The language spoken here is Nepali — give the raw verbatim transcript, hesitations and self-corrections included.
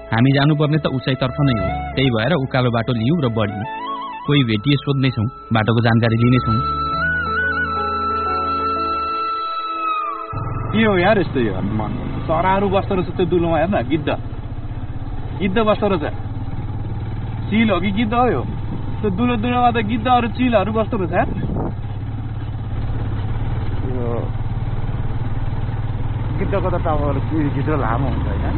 हामी जानुपर्ने त उसैतर्फ नै हो। त्यही भएर उकालो बाटो लियौँ र बढ्यौँ। कोही भेटिए सोध्नेछौँ, बाटोको जानकारी लिनेछौँ। के हो यार यस्तो यो मन चराहरू बस्दो रहेछ त्यो दुलोमा हेर्न गिद्ध गिद्ध बस्दो रहेछ चिल हो कि गिद्ध हो यो त्यो दुलो दुलोमा त गिद्धहरू चिलहरू बस्दो रहेछ यार यो गिद्धको त टावर गिद्ध लामो हुन्छ होइन